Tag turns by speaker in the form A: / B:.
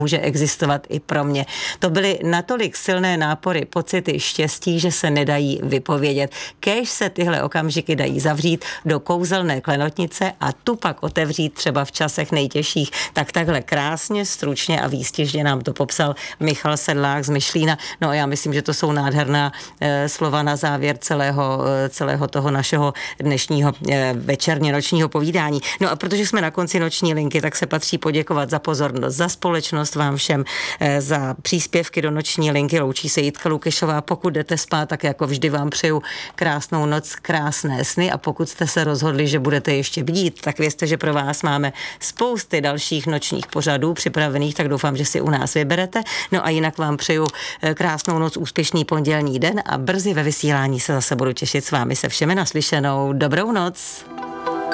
A: může existovat i pro mě. To byly natolik silné nápory, pocity štěstí, že se nedají vypovědět. Kéž se tyhle okamžiky dají zavřít do kouzelné klenotnice a tu pak otevřít třeba v časech nejtěžších. Tak takhle krásně, stručně a výstižně nám to popsal Michal Sedlák z Myšlína. No a já myslím, že to jsou nádherná slova na závěr celého toho našeho dnešního večerně nočního povídání. No a protože jsme na konci noční linky, tak se patří poděkovat za pozornost, za společnost vám všem, za příspěvky do noční linky. Loučí se Jitka Lukešová. Pokud jdete spát, tak jako vždy vám přeju krásnou noc, krásné sny, a pokud jste se rozhodli, že budete ještě bdít, tak vězte, že pro vás máme spousty dalších nočních pořadů připravených, tak doufám, že si u nás vyberete. No a jinak vám přeju krásnou noc, úspěšný pondělní den a brzy ve vysílání se zase budu těšit s vámi se všemi naslyšenou. Dobrou noc.